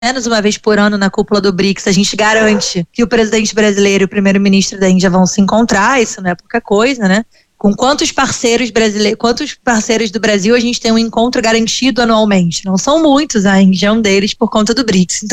menos uma vez por ano na cúpula do BRICS, a gente garante que o presidente brasileiro e o primeiro-ministro da Índia vão se encontrar, isso não é pouca coisa, né? Com quantos parceiros do Brasil a gente tem um encontro garantido anualmente? Não são muitos, a Índia é um deles por conta do BRICS,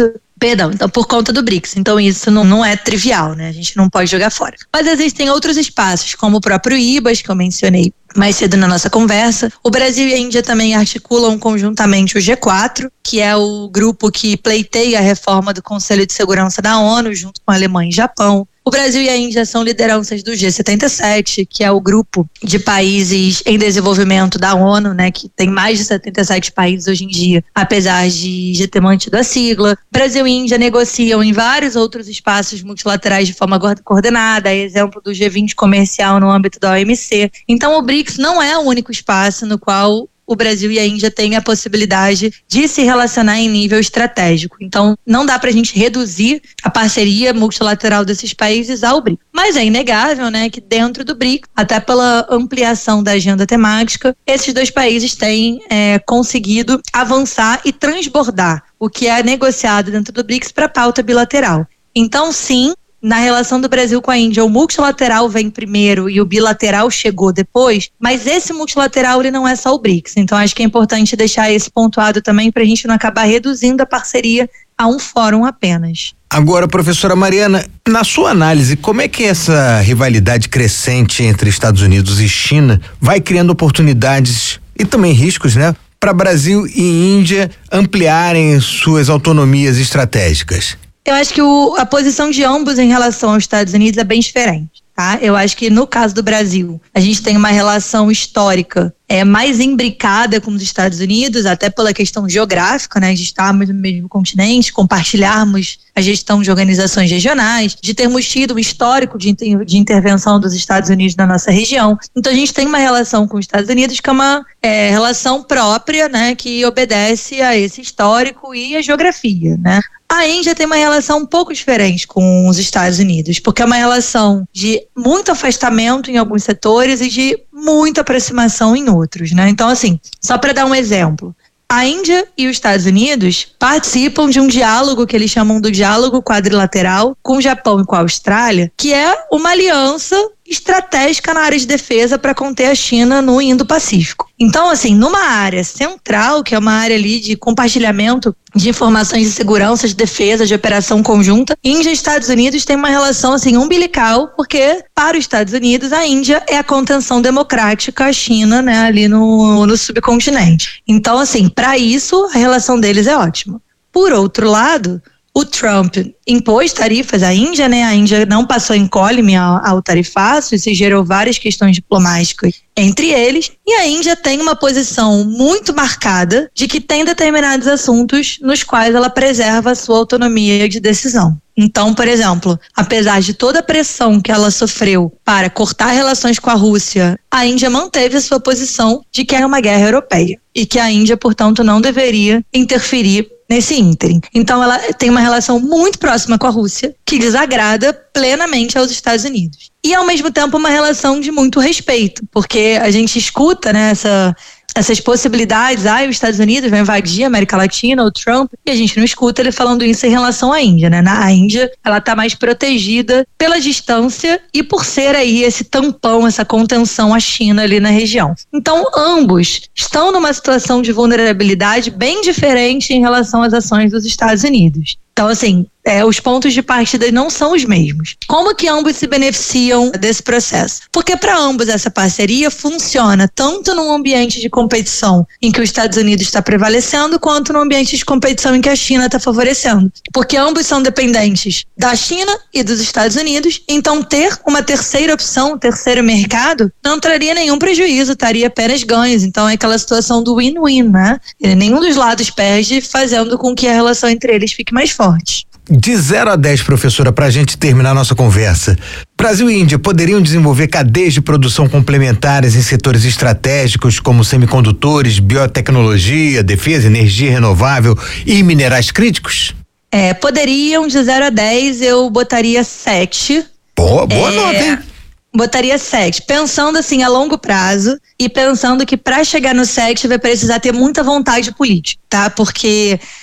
então por conta do BRICS, então isso não é trivial, né? A gente não pode jogar fora. Mas existem outros espaços, como o próprio IBAS, que eu mencionei mais cedo na nossa conversa. O Brasil e a Índia também articulam conjuntamente o G4, que é o grupo que pleiteia a reforma do Conselho de Segurança da ONU, junto com a Alemanha e Japão. O Brasil e a Índia são lideranças do G77, que é o grupo de países em desenvolvimento da ONU, né, que tem mais de 77 países hoje em dia, apesar de ter mantido a sigla. Brasil e Índia negociam em vários outros espaços multilaterais de forma coordenada, exemplo do G20 comercial no âmbito da OMC. Então o BRICS não é o único espaço no qual o Brasil e a Índia têm a possibilidade de se relacionar em nível estratégico. Então, não dá para a gente reduzir a parceria multilateral desses países ao BRICS. Mas é inegável, né, que dentro do BRICS, até pela ampliação da agenda temática, esses dois países têm conseguido avançar e transbordar o que é negociado dentro do BRICS para a pauta bilateral. Então, sim, na relação do Brasil com a Índia, o multilateral vem primeiro e o bilateral chegou depois, mas esse multilateral ele não é só o BRICS. Então acho que é importante deixar esse pontuado também para a gente não acabar reduzindo a parceria a um fórum apenas. Agora, professora Mariana, na sua análise, como é que essa rivalidade crescente entre Estados Unidos e China vai criando oportunidades e também riscos, né, para Brasil e Índia ampliarem suas autonomias estratégicas? Eu acho que a posição de ambos em relação aos Estados Unidos é bem diferente, tá? Eu acho que no caso do Brasil, a gente tem uma relação histórica mais imbricada com os Estados Unidos, até pela questão geográfica, né? De estarmos no mesmo continente, compartilharmos a gestão de organizações regionais, de termos tido um histórico de intervenção dos Estados Unidos na nossa região. Então a gente tem uma relação com os Estados Unidos que é uma relação própria, né? Que obedece a esse histórico e a geografia, né? A Índia tem uma relação um pouco diferente com os Estados Unidos, porque é uma relação de muito afastamento em alguns setores e de muita aproximação em outros, né? Então, assim, só para dar um exemplo, a Índia e os Estados Unidos participam de um diálogo que eles chamam do diálogo quadrilateral com o Japão e com a Austrália, que é uma aliança estratégica na área de defesa para conter a China no Indo-Pacífico. Então, assim, numa área central, que é uma área ali de compartilhamento de informações de segurança, de defesa, de operação conjunta, Índia e Estados Unidos têm uma relação, assim, umbilical, porque para os Estados Unidos a Índia é a contenção democrática à China, né, ali no subcontinente. Então, assim, para isso a relação deles é ótima. Por outro lado, o Trump impôs tarifas à Índia, né? A Índia não passou incólume ao tarifaço, isso gerou várias questões diplomáticas entre eles, e a Índia tem uma posição muito marcada de que tem determinados assuntos nos quais ela preserva a sua autonomia de decisão. Então, por exemplo, apesar de toda a pressão que ela sofreu para cortar relações com a Rússia, a Índia manteve a sua posição de que era uma guerra europeia e que a Índia, portanto, não deveria interferir nesse ínterim. Então ela tem uma relação muito próxima com a Rússia, que desagrada plenamente aos Estados Unidos. E ao mesmo tempo uma relação de muito respeito, porque a gente escuta, né, essas possibilidades, os Estados Unidos vai invadir a América Latina, o Trump, e a gente não escuta ele falando isso em relação à Índia, né? A Índia, ela tá mais protegida pela distância e por ser aí esse tampão, essa contenção à China ali na região. Então, ambos estão numa situação de vulnerabilidade bem diferente em relação às ações dos Estados Unidos. Então, assim, os pontos de partida não são os mesmos. Como que ambos se beneficiam desse processo? Porque para ambos essa parceria funciona tanto num ambiente de competição em que os Estados Unidos está prevalecendo, quanto num ambiente de competição em que a China está favorecendo. Porque ambos são dependentes da China e dos Estados Unidos, então ter uma terceira opção, um terceiro mercado, não traria nenhum prejuízo, traria apenas ganhos. Então é aquela situação do win-win, né? Nenhum dos lados perde, fazendo com que a relação entre eles fique mais forte. De 0 a 10, professora, para a gente terminar a nossa conversa, Brasil e Índia poderiam desenvolver cadeias de produção complementares em setores estratégicos como semicondutores, biotecnologia, defesa, energia renovável e minerais críticos? Poderiam, de 0 a 10, eu botaria 7. Boa nota, hein? Botaria 7, pensando assim a longo prazo e pensando que para chegar no 7 vai precisar ter muita vontade política, tá? Porque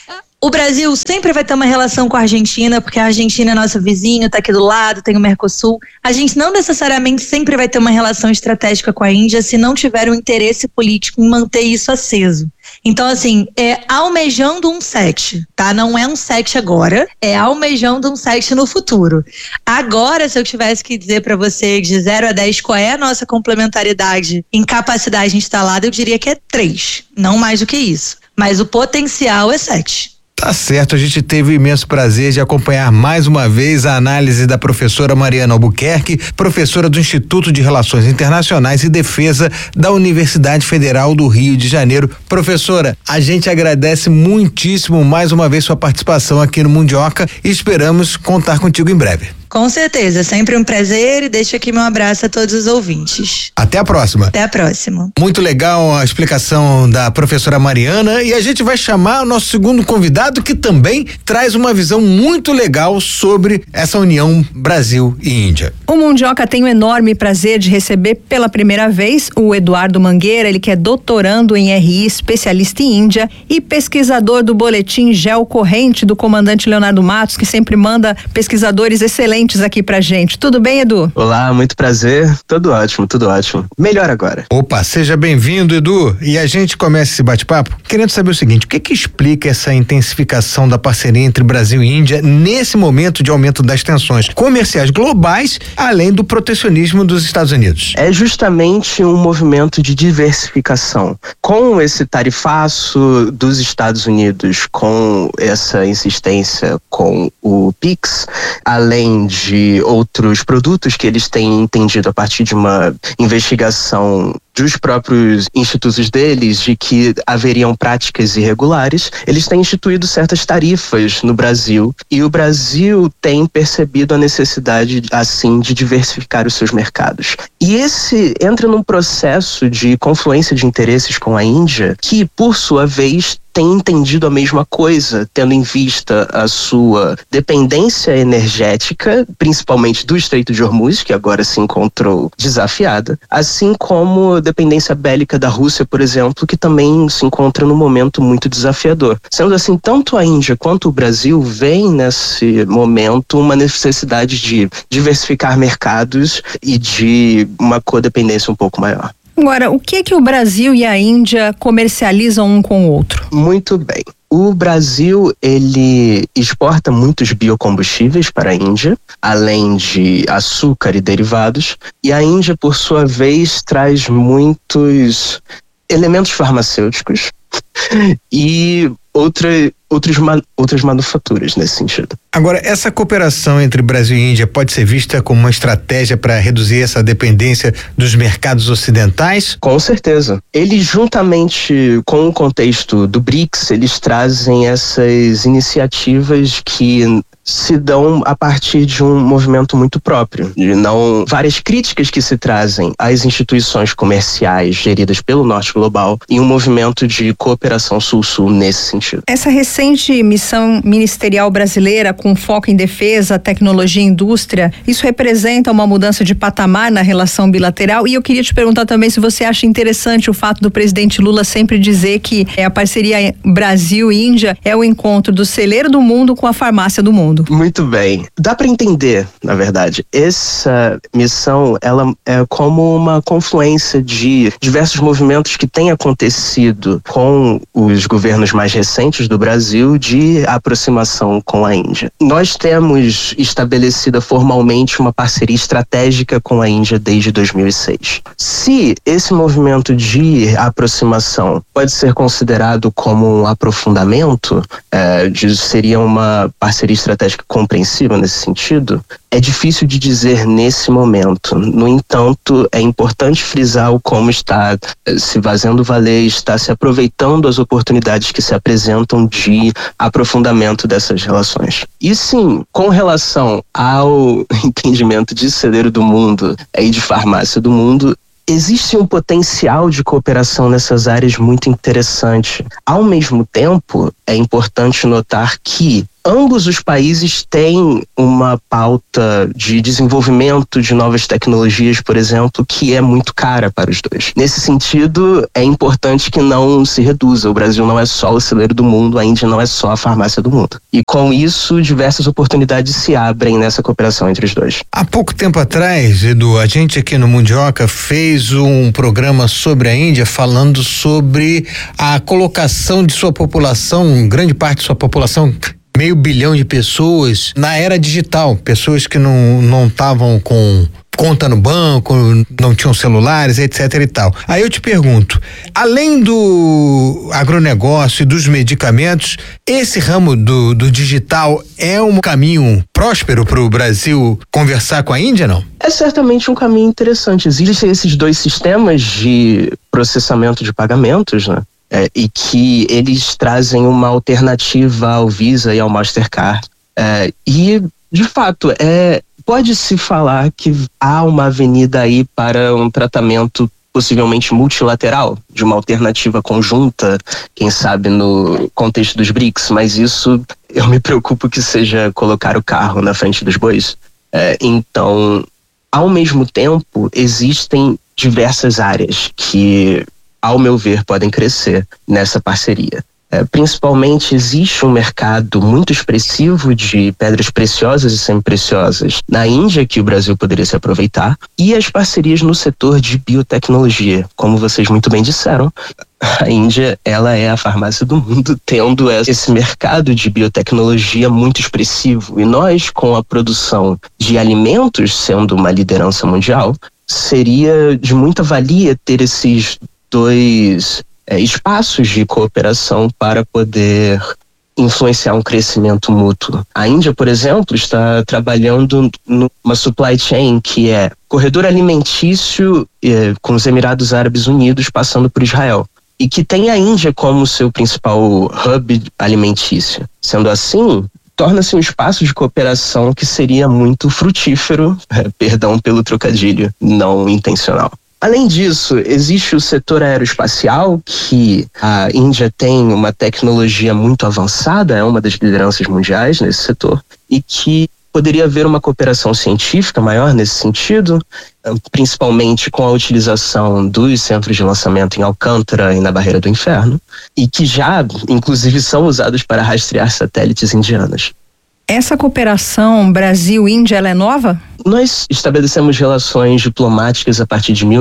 O Brasil sempre vai ter uma relação com a Argentina, porque a Argentina é nosso vizinho, tá aqui do lado, tem o Mercosul. A gente não necessariamente sempre vai ter uma relação estratégica com a Índia se não tiver um interesse político em manter isso aceso. Então, assim, é almejando um set, tá? Não é um set agora, é almejando um set no futuro. Agora, se eu tivesse que dizer pra você de 0 a 10 qual é a nossa complementaridade em capacidade instalada, eu diria que é 3, não mais do que isso. Mas o potencial é 7. Tá certo, a gente teve o imenso prazer de acompanhar mais uma vez a análise da professora Mariana Albuquerque, professora do Instituto de Relações Internacionais e Defesa da Universidade Federal do Rio de Janeiro. Professora, a gente agradece muitíssimo mais uma vez sua participação aqui no Mundioca e esperamos contar contigo em breve. Com certeza, é sempre um prazer e deixo aqui meu abraço a todos os ouvintes. Até a próxima. Até a próxima. Muito legal a explicação da professora Mariana e a gente vai chamar o nosso segundo convidado que também traz uma visão muito legal sobre essa união Brasil e Índia. O Mundioca tem o enorme prazer de receber pela primeira vez o Eduardo Mangueira, ele que é doutorando em RI, especialista em Índia e pesquisador do boletim Geocorrente do comandante Leonardo Matos, que sempre manda pesquisadores excelentes aqui pra gente. Tudo bem, Edu? Olá, muito prazer. Tudo ótimo, tudo ótimo. Melhor agora. Opa, seja bem-vindo, Edu. E a gente começa esse bate-papo querendo saber o seguinte: o que explica essa intensificação da parceria entre Brasil e Índia nesse momento de aumento das tensões comerciais globais, além do protecionismo dos Estados Unidos? É justamente um movimento de diversificação. Com esse tarifaço dos Estados Unidos, com essa insistência com o PIX, além de outros produtos que eles têm entendido a partir de uma investigação dos próprios institutos deles de que haveriam práticas irregulares, eles têm instituído certas tarifas no Brasil e o Brasil tem percebido a necessidade, assim, de diversificar os seus mercados. E esse entra num processo de confluência de interesses com a Índia, que, por sua vez, tem entendido a mesma coisa, tendo em vista a sua dependência energética, principalmente do Estreito de Hormuz, que agora se encontrou desafiada, assim como a dependência bélica da Rússia, por exemplo, que também se encontra num momento muito desafiador. Sendo assim, tanto a Índia quanto o Brasil veem nesse momento uma necessidade de diversificar mercados e de uma codependência um pouco maior. Agora, o que é que o Brasil e a Índia comercializam um com o outro? Muito bem. O Brasil, ele exporta muitos biocombustíveis para a Índia, além de açúcar e derivados. E a Índia, por sua vez, traz muitos elementos farmacêuticos e outras manufaturas nesse sentido. Agora, essa cooperação entre Brasil e Índia pode ser vista como uma estratégia para reduzir essa dependência dos mercados ocidentais? Com certeza. Eles, juntamente com o contexto do BRICS, eles trazem essas iniciativas que se dão a partir de um movimento muito próprio, de não várias críticas que se trazem às instituições comerciais geridas pelo Norte Global e um movimento de cooperação sul-sul nesse sentido. Essa recente missão ministerial brasileira com foco em defesa, tecnologia e indústria, isso representa uma mudança de patamar na relação bilateral e eu queria te perguntar também se você acha interessante o fato do presidente Lula sempre dizer que a parceria Brasil e Índia é o encontro do celeiro do mundo com a farmácia do mundo. Muito bem. Dá para entender, na verdade, essa missão, ela é como uma confluência de diversos movimentos que têm acontecido com os governos mais recentes do Brasil de aproximação com a Índia. Nós temos estabelecida formalmente uma parceria estratégica com a Índia desde 2006. Se esse movimento de aproximação pode ser considerado como um aprofundamento, seria uma parceria estratégica compreensível nesse sentido, é difícil de dizer nesse momento. No entanto, é importante frisar o como está se fazendo valer, está se aproveitando as oportunidades que se apresentam de aprofundamento dessas relações. E sim, com relação ao entendimento de celeiro do mundo e de farmácia do mundo, existe um potencial de cooperação nessas áreas muito interessante. Ao mesmo tempo, é importante notar que ambos os países têm uma pauta de desenvolvimento de novas tecnologias, por exemplo, que é muito cara para os dois. Nesse sentido, é importante que não se reduza. O Brasil não é só o celeiro do mundo, a Índia não é só a farmácia do mundo. E com isso, diversas oportunidades se abrem nessa cooperação entre os dois. Há pouco tempo atrás, Edu, a gente aqui no Mundioca fez um programa sobre a Índia falando sobre a colocação de sua população, grande parte de sua população, 500 milhões de pessoas na era digital, pessoas que não estavam com conta no banco, não tinham celulares, etc e tal. Aí eu te pergunto, além do agronegócio e dos medicamentos, esse ramo do digital é um caminho próspero para o Brasil conversar com a Índia, não? É certamente um caminho interessante. Existem esses dois sistemas de processamento de pagamentos, né? E que eles trazem uma alternativa ao Visa e ao Mastercard. E, de fato, pode-se falar que há uma avenida aí para um tratamento possivelmente multilateral, de uma alternativa conjunta, quem sabe no contexto dos BRICS, mas isso eu me preocupo que seja colocar o carro na frente dos bois. Então, ao mesmo tempo, existem diversas áreas que, ao meu ver, podem crescer nessa parceria. Principalmente existe um mercado muito expressivo de pedras preciosas e semi-preciosas na Índia que o Brasil poderia se aproveitar, e as parcerias no setor de biotecnologia. Como vocês muito bem disseram, a Índia, ela é a farmácia do mundo, tendo esse mercado de biotecnologia muito expressivo, e nós, com a produção de alimentos sendo uma liderança mundial, seria de muita valia ter esses dois espaços de cooperação para poder influenciar um crescimento mútuo. A Índia, por exemplo, está trabalhando numa supply chain que é corredor alimentício com os Emirados Árabes Unidos passando por Israel, e que tem a Índia como seu principal hub alimentício. Sendo assim, torna-se um espaço de cooperação que seria muito frutífero, perdão pelo trocadilho não intencional. Além disso, existe o setor aeroespacial, que a Índia tem uma tecnologia muito avançada, é uma das lideranças mundiais nesse setor, e que poderia haver uma cooperação científica maior nesse sentido, principalmente com a utilização dos centros de lançamento em Alcântara e na Barreira do Inferno, e que já, inclusive, são usados para rastrear satélites indianos. Essa cooperação Brasil-Índia, ela é nova? Nós estabelecemos relações diplomáticas a partir de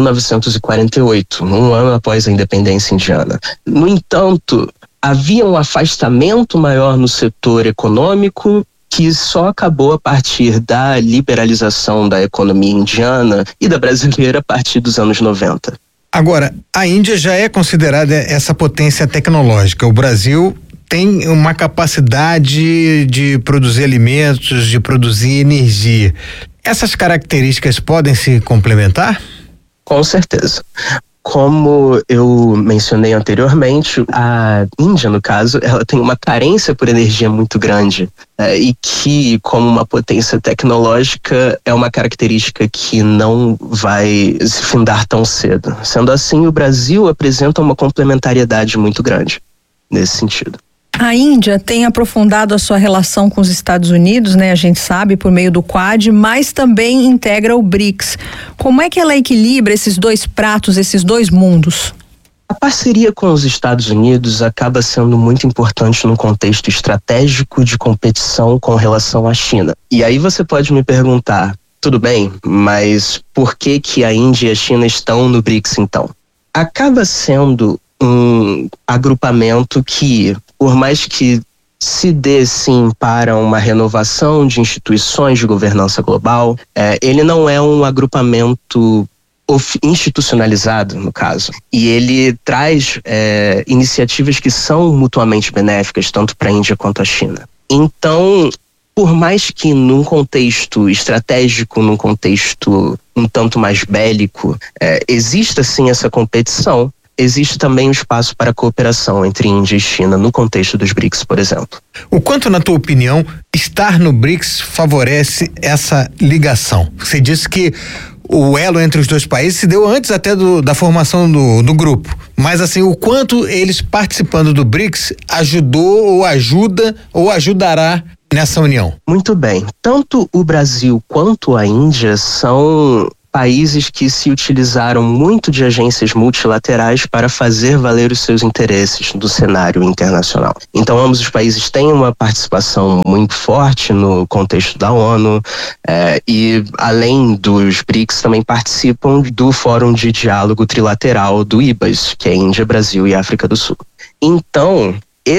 1948, um ano após a independência indiana. No entanto, havia um afastamento maior no setor econômico que só acabou a partir da liberalização da economia indiana e da brasileira a partir dos anos 90. Agora, a Índia já é considerada essa potência tecnológica. O Brasil tem uma capacidade de produzir alimentos, de produzir energia. Essas características podem se complementar? Com certeza. Como eu mencionei anteriormente, a Índia, no caso, ela tem uma carência por energia muito grande, e que, como uma potência tecnológica, é uma característica que não vai se findar tão cedo. Sendo assim, o Brasil apresenta uma complementariedade muito grande nesse sentido. A Índia tem aprofundado a sua relação com os Estados Unidos, né? A gente sabe, por meio do Quad, mas também integra o BRICS. Como é que ela equilibra esses dois pratos, esses dois mundos? A parceria com os Estados Unidos acaba sendo muito importante num contexto estratégico de competição com relação à China. E aí você pode me perguntar, tudo bem, mas por que a Índia e a China estão no BRICS então? Acaba sendo um agrupamento que, por mais que se dê sim para uma renovação de instituições de governança global, ele não é um agrupamento institucionalizado, no caso. E ele traz iniciativas que são mutuamente benéficas, tanto para a Índia quanto a China. Então, por mais que num contexto estratégico, num contexto um tanto mais bélico, exista sim essa competição, existe também um espaço para cooperação entre Índia e China no contexto dos BRICS, por exemplo. O quanto, na tua opinião, estar no BRICS favorece essa ligação? Você disse que o elo entre os dois países se deu antes até da formação do grupo. Mas assim, o quanto eles participando do BRICS ajudou ou ajuda ou ajudará nessa união? Muito bem. Tanto o Brasil quanto a Índia são países que se utilizaram muito de agências multilaterais para fazer valer os seus interesses no cenário internacional. Então, ambos os países têm uma participação muito forte no contexto da ONU e, além dos BRICS, também participam do Fórum de Diálogo Trilateral do IBAS, que é Índia, Brasil e África do Sul. Então,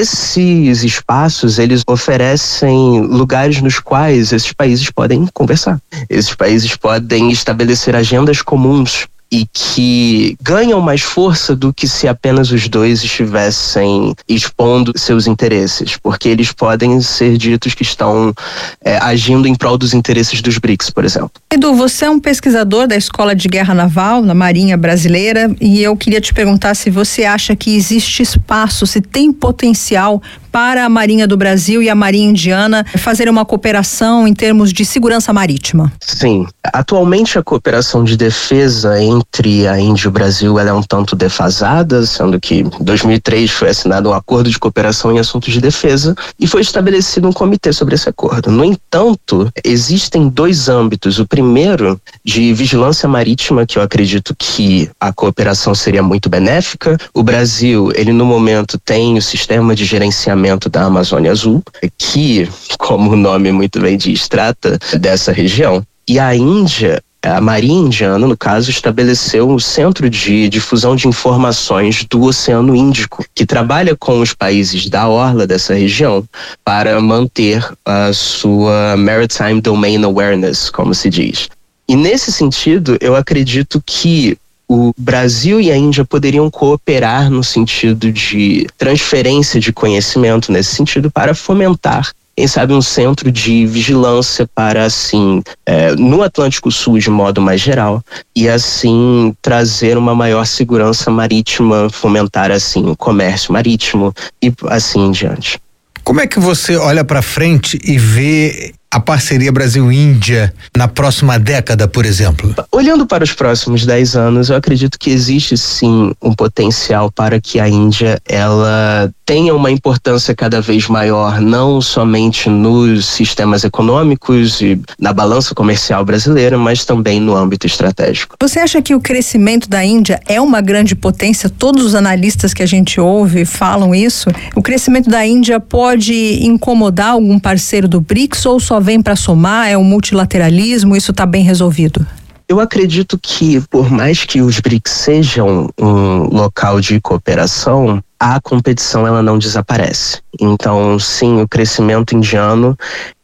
esses espaços, eles oferecem lugares nos quais esses países podem conversar. Esses países podem estabelecer agendas comuns e que ganham mais força do que se apenas os dois estivessem expondo seus interesses, porque eles podem ser ditos que estão agindo em prol dos interesses dos BRICS, por exemplo. Edu, você é um pesquisador da Escola de Guerra Naval, na Marinha Brasileira, e eu queria te perguntar se você acha que existe espaço, se tem potencial para a Marinha do Brasil e a Marinha Indiana fazerem uma cooperação em termos de segurança marítima. Sim. Atualmente a cooperação de defesa entre a Índia e o Brasil ela é um tanto defasada, sendo que em 2003 foi assinado um acordo de cooperação em assuntos de defesa e foi estabelecido um comitê sobre esse acordo. No entanto, existem dois âmbitos. O primeiro, de vigilância marítima, que eu acredito que a cooperação seria muito benéfica. O Brasil, ele no momento tem o sistema de gerenciamento da Amazônia Azul, que, como o nome muito bem diz, trata dessa região. E a Índia, a Marinha Indiana, no caso, estabeleceu um centro de difusão de informações do Oceano Índico, que trabalha com os países da orla dessa região para manter a sua Maritime Domain Awareness, como se diz. E nesse sentido, eu acredito que o Brasil e a Índia poderiam cooperar no sentido de transferência de conhecimento, nesse sentido, para fomentar, quem sabe, um centro de vigilância para, assim, no Atlântico Sul de modo mais geral, e assim trazer uma maior segurança marítima, fomentar, assim, o comércio marítimo e assim em diante. Como é que você olha para frente e vê a parceria Brasil-Índia na próxima década, por exemplo? Olhando para os próximos 10 anos, eu acredito que existe sim um potencial para que a Índia ela tenha uma importância cada vez maior, não somente nos sistemas econômicos e na balança comercial brasileira, mas também no âmbito estratégico. Você acha que o crescimento da Índia é uma grande potência? Todos os analistas que a gente ouve falam isso. O crescimento da Índia pode incomodar algum parceiro do BRICS ou só vem para somar? É o multilateralismo? Isso está bem resolvido? Eu acredito que, por mais que os BRICS sejam um local de cooperação, a competição ela não desaparece. Então, sim, o crescimento indiano,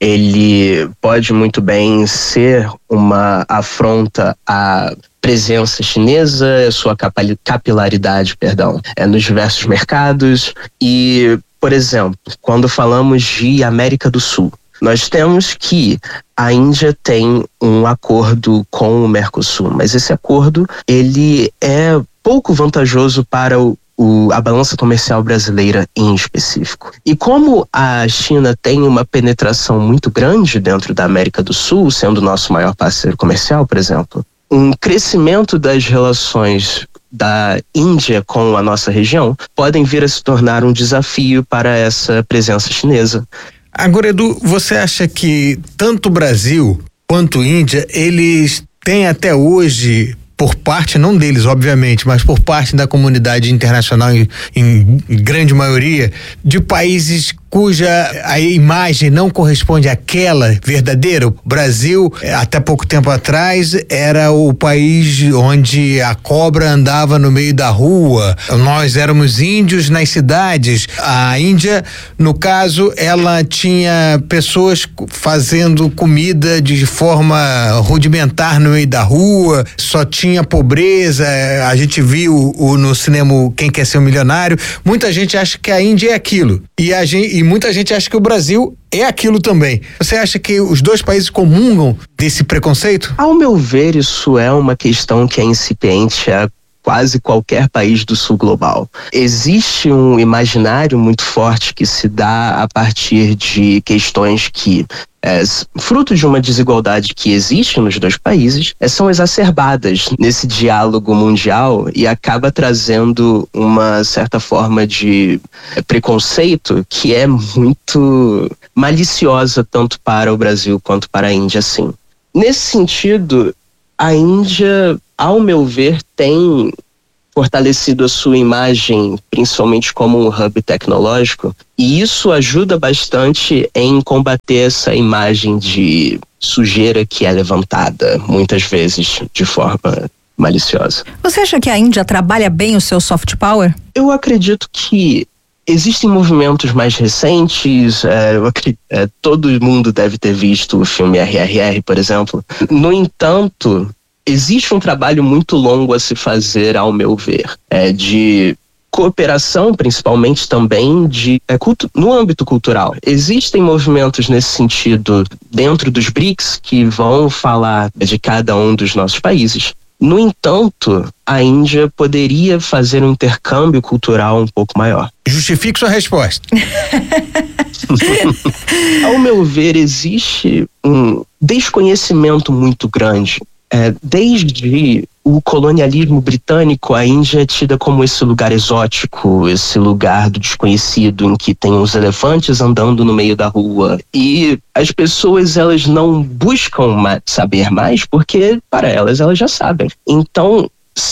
ele pode muito bem ser uma afronta à presença chinesa, a sua capilaridade, nos diversos mercados. E, por exemplo, quando falamos de América do Sul, nós temos que a Índia tem um acordo com o Mercosul, mas esse acordo ele é pouco vantajoso para a balança comercial brasileira em específico. E como a China tem uma penetração muito grande dentro da América do Sul, sendo o nosso maior parceiro comercial, por exemplo, um crescimento das relações da Índia com a nossa região podem vir a se tornar um desafio para essa presença chinesa. Agora, Edu, você acha que tanto o Brasil quanto a Índia, eles têm até hoje, por parte, não deles, obviamente, mas por parte da comunidade internacional, em grande maioria, de países cuja a imagem não corresponde àquela verdadeira? O Brasil, até pouco tempo atrás, era o país onde a cobra andava no meio da rua. Nós éramos índios nas cidades. A Índia, no caso, ela tinha pessoas fazendo comida de forma rudimentar no meio da rua, só tinha pobreza. A gente viu no cinema Quem Quer Ser um Milionário. Muita gente acha que a Índia é aquilo. E muita gente acha que o Brasil é aquilo também. Você acha que os dois países comungam desse preconceito? Ao meu ver, isso é uma questão que é incipiente há quase qualquer país do sul global. Existe um imaginário muito forte que se dá a partir de questões que, frutos de uma desigualdade que existe nos dois países, são exacerbadas nesse diálogo mundial e acaba trazendo uma certa forma de preconceito que é muito maliciosa tanto para o Brasil quanto para a Índia, sim. Nesse sentido, a Índia, ao meu ver, tem fortalecido a sua imagem, principalmente como um hub tecnológico, e isso ajuda bastante em combater essa imagem de sujeira que é levantada, muitas vezes, de forma maliciosa. Você acha que a Índia trabalha bem o seu soft power? Eu acredito que existem movimentos mais recentes, todo mundo deve ter visto o filme RRR, por exemplo. No entanto, existe um trabalho muito longo a se fazer, ao meu ver, de cooperação, principalmente também no âmbito cultural. Existem movimentos nesse sentido dentro dos BRICS que vão falar de cada um dos nossos países. No entanto, a Índia poderia fazer um intercâmbio cultural um pouco maior. Justifique sua resposta. Ao meu ver, existe um desconhecimento muito grande. Desde o colonialismo britânico, a Índia é tida como esse lugar exótico, esse lugar do desconhecido, em que tem os elefantes andando no meio da rua. E as pessoas, elas não buscam saber mais, porque para elas já sabem. Então,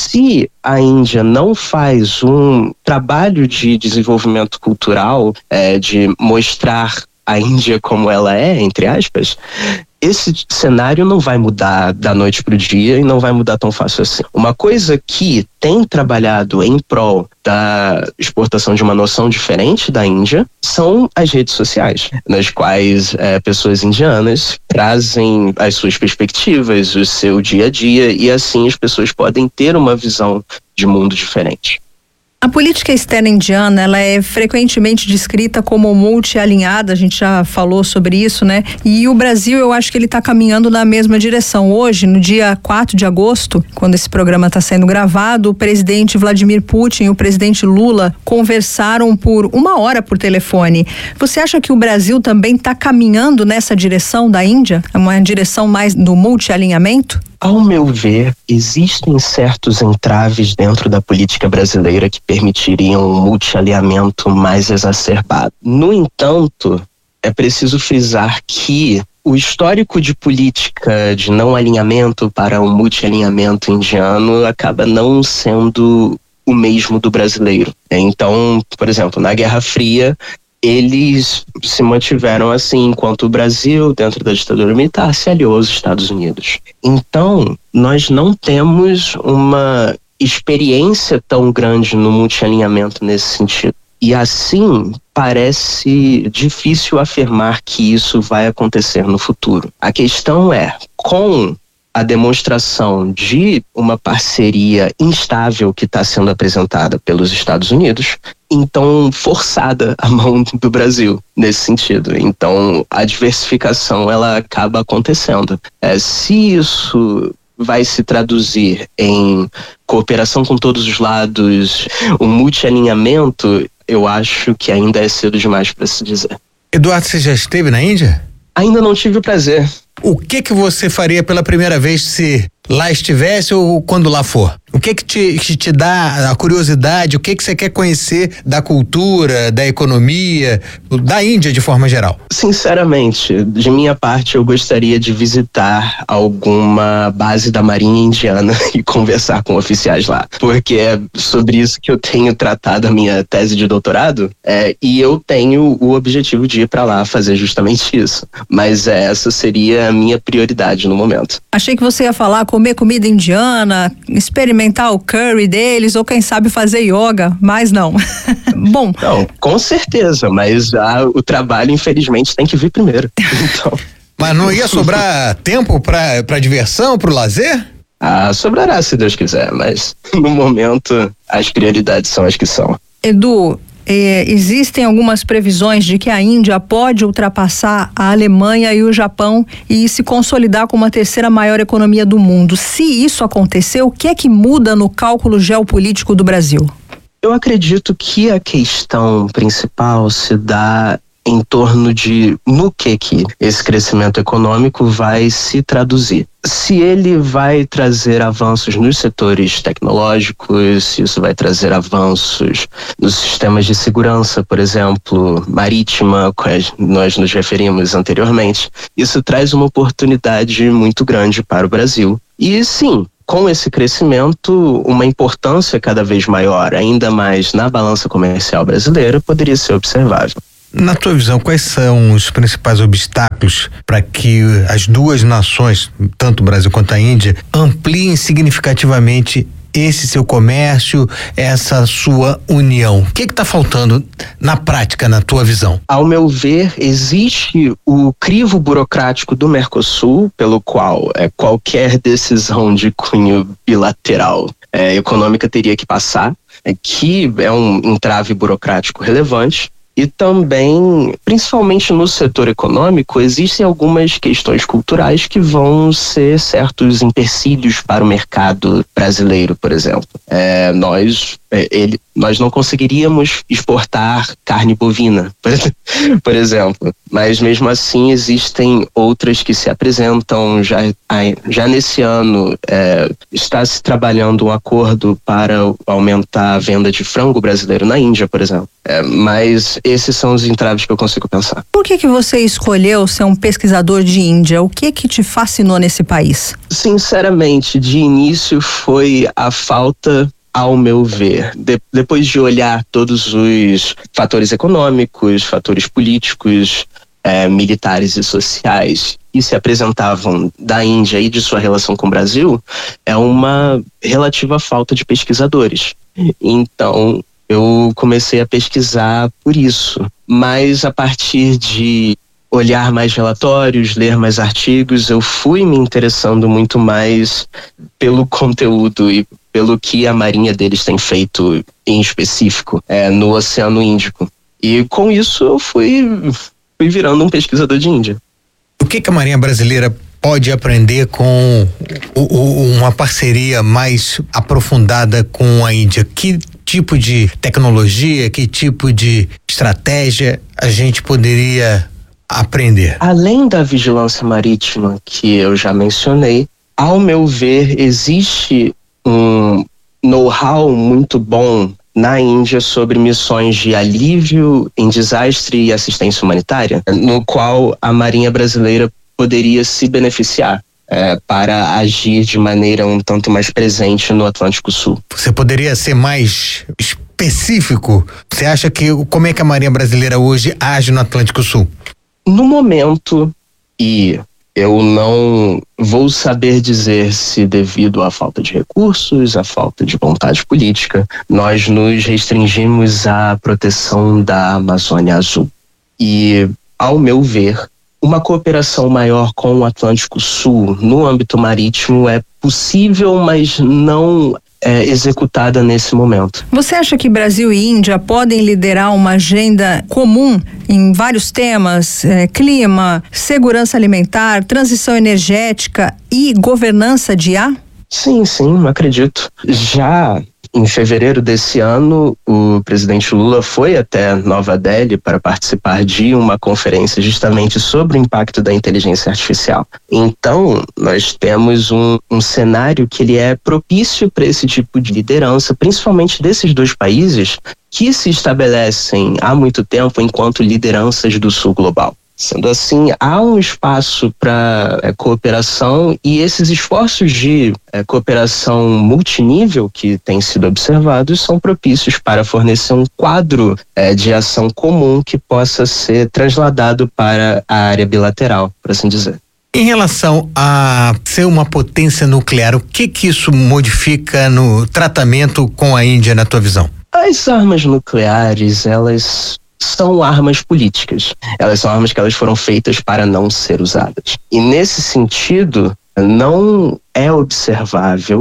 se a Índia não faz um trabalho de desenvolvimento cultural, de mostrar a Índia como ela é, entre aspas, esse cenário não vai mudar da noite para o dia e não vai mudar tão fácil assim. Uma coisa que tem trabalhado em prol da exportação de uma noção diferente da Índia são as redes sociais, nas quais pessoas indianas trazem as suas perspectivas, o seu dia a dia, e assim as pessoas podem ter uma visão de mundo diferente. A política externa indiana, ela é frequentemente descrita como multi-alinhada, a gente já falou sobre isso, né? E o Brasil, eu acho que ele está caminhando na mesma direção. Hoje, no dia 4 de agosto, quando esse programa está sendo gravado, o presidente Vladimir Putin e o presidente Lula conversaram por 1 hora por telefone. Você acha que o Brasil também está caminhando nessa direção da Índia? É uma direção mais do multi-alinhamento? Ao meu ver, existem certos entraves dentro da política brasileira que permitiriam um multialinhamento mais exacerbado. No entanto, é preciso frisar que o histórico de política de não alinhamento para um multialinhamento indiano acaba não sendo o mesmo do brasileiro. Então, por exemplo, na Guerra Fria, eles se mantiveram assim, enquanto o Brasil, dentro da ditadura militar, se aliou aos Estados Unidos. Então, nós não temos uma experiência tão grande no multialinhamento nesse sentido. E assim, parece difícil afirmar que isso vai acontecer no futuro. A questão é, com a demonstração de uma parceria instável que está sendo apresentada pelos Estados Unidos, então forçada a mão do Brasil nesse sentido. Então a diversificação ela acaba acontecendo. Se isso vai se traduzir em cooperação com todos os lados, um multialinhamento, eu acho que ainda é cedo demais para se dizer. Eduardo, você já esteve na Índia? Ainda não tive o prazer. O que você faria pela primeira vez se lá estivesse ou quando lá for? O que te dá a curiosidade? O que você quer conhecer da cultura, da economia, da Índia de forma geral? Sinceramente, de minha parte, eu gostaria de visitar alguma base da Marinha Indiana e conversar com oficiais lá. Porque é sobre isso que eu tenho tratado a minha tese de doutorado, e eu tenho o objetivo de ir para lá fazer justamente isso. Mas essa seria a minha prioridade no momento. Achei que você ia falar comer comida indiana, experimentar o curry deles, ou quem sabe fazer yoga, mas não. Bom. Não, com certeza, mas o trabalho, infelizmente, tem que vir primeiro. Então. Mas não ia sobrar tempo pra diversão, pro lazer? Sobrará, se Deus quiser, mas no momento as prioridades são as que são. Edu, existem algumas previsões de que a Índia pode ultrapassar a Alemanha e o Japão e se consolidar como a terceira maior economia do mundo. Se isso acontecer, o que é que muda no cálculo geopolítico do Brasil? Eu acredito que a questão principal se dá em torno de no que esse crescimento econômico vai se traduzir. Se ele vai trazer avanços nos setores tecnológicos, se isso vai trazer avanços nos sistemas de segurança, por exemplo, marítima, quais nós nos referimos anteriormente, isso traz uma oportunidade muito grande para o Brasil. E sim, com esse crescimento, uma importância cada vez maior, ainda mais na balança comercial brasileira, poderia ser observável. Na tua visão, quais são os principais obstáculos para que as duas nações, tanto o Brasil quanto a Índia, ampliem significativamente esse seu comércio, essa sua união? O que está faltando na prática, na tua visão? Ao meu ver, existe o crivo burocrático do Mercosul, pelo qual qualquer decisão de cunho bilateral econômica teria que passar, que é um entrave burocrático relevante. E também, principalmente no setor econômico, existem algumas questões culturais que vão ser certos empecilhos para o mercado brasileiro, por exemplo. Nós não conseguiríamos exportar carne bovina, por exemplo. Mas mesmo assim existem outras que se apresentam. Já nesse ano está se trabalhando um acordo para aumentar a venda de frango brasileiro na Índia, por exemplo. Mas esses são os entraves que eu consigo pensar. Por que você escolheu ser um pesquisador de Índia? O que te fascinou nesse país? Sinceramente, de início foi a falta, ao meu ver, depois de olhar todos os fatores econômicos, fatores políticos, militares e sociais que se apresentavam da Índia e de sua relação com o Brasil, é uma relativa falta de pesquisadores. Então, eu comecei a pesquisar por isso, mas a partir de olhar mais relatórios, ler mais artigos, eu fui me interessando muito mais pelo conteúdo e pelo que a marinha deles tem feito em específico no Oceano Índico. E com isso eu fui virando um pesquisador de Índia. O que a marinha brasileira pode aprender com uma parceria mais aprofundada com a Índia? Que tipo de tecnologia, que tipo de estratégia a gente poderia aprender? Além da vigilância marítima que eu já mencionei, ao meu ver, existe um know-how muito bom na Índia sobre missões de alívio em desastre e assistência humanitária, no qual a Marinha Brasileira poderia se beneficiar para agir de maneira um tanto mais presente no Atlântico Sul. Você poderia ser mais específico? Você acha como é que a Marinha Brasileira hoje age no Atlântico Sul? No momento, e eu não vou saber dizer se devido à falta de recursos, à falta de vontade política, nós nos restringimos à proteção da Amazônia Azul. E, ao meu ver, uma cooperação maior com o Atlântico Sul no âmbito marítimo é possível, mas não executada nesse momento. Você acha que Brasil e Índia podem liderar uma agenda comum em vários temas, clima, segurança alimentar, transição energética e governança de IA? Sim, acredito. Já em fevereiro desse ano, o presidente Lula foi até Nova Delhi para participar de uma conferência justamente sobre o impacto da inteligência artificial. Então, nós temos um cenário que ele é propício para esse tipo de liderança, principalmente desses dois países que se estabelecem há muito tempo enquanto lideranças do Sul global. Sendo assim, há um espaço para cooperação, e esses esforços de cooperação multinível que têm sido observados são propícios para fornecer um quadro de ação comum que possa ser trasladado para a área bilateral, por assim dizer. Em relação a ser uma potência nuclear, o que isso modifica no tratamento com a Índia, na tua visão? As armas nucleares, elas são armas políticas. Elas são armas que elas foram feitas para não ser usadas. E nesse sentido, não é observável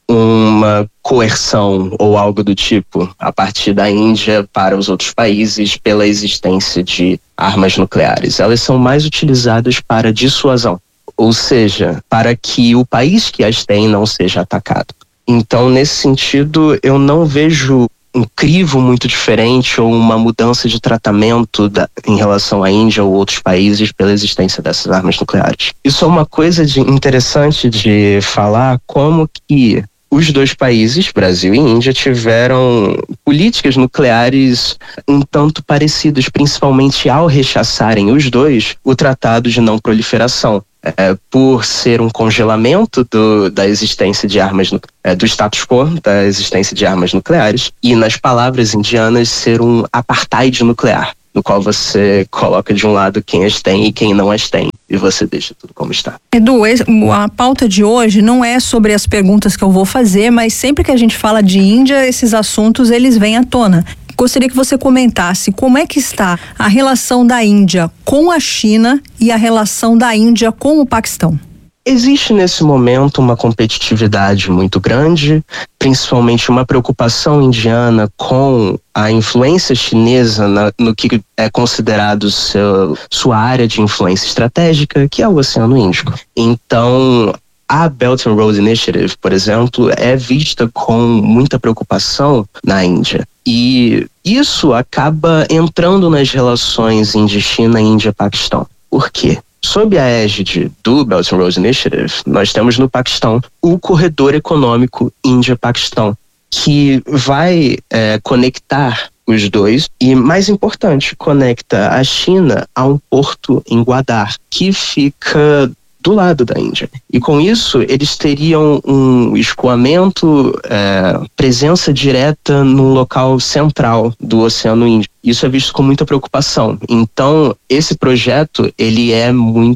uma coerção ou algo do tipo a partir da Índia para os outros países pela existência de armas nucleares. Elas são mais utilizadas para dissuasão, ou seja, para que o país que as tem não seja atacado. Então, nesse sentido, eu não vejo um crivo muito diferente ou uma mudança de tratamento em relação à Índia ou outros países pela existência dessas armas nucleares. Isso é uma coisa interessante de falar, como que os dois países, Brasil e Índia, tiveram políticas nucleares um tanto parecidas, principalmente ao rechaçarem os dois o Tratado de Não Proliferação. Por ser um congelamento da existência de armas, do status quo da existência de armas nucleares, e nas palavras indianas ser um apartheid nuclear, no qual você coloca de um lado quem as tem e quem não as tem, e você deixa tudo como está. Edu, a pauta de hoje não é sobre as perguntas que eu vou fazer, mas sempre que a gente fala de Índia, esses assuntos eles vêm à tona. Gostaria que você comentasse como é que está a relação da Índia com a China e a relação da Índia com o Paquistão. Existe nesse momento uma competitividade muito grande, principalmente uma preocupação indiana com a influência chinesa no que é considerado sua área de influência estratégica, que é o Oceano Índico. Então, a Belt and Road Initiative, por exemplo, é vista com muita preocupação na Índia. E isso acaba entrando nas relações Índia-China e Índia-Paquistão. Por quê? Sob a égide do Belt and Road Initiative, nós temos no Paquistão o corredor econômico Índia-Paquistão, que vai conectar os dois e, mais importante, conecta a China a um porto em Gwadar, que fica do lado da Índia. E com isso, eles teriam um escoamento, presença direta no local central do Oceano Índico. Isso é visto com muita preocupação. Então, esse projeto, ele é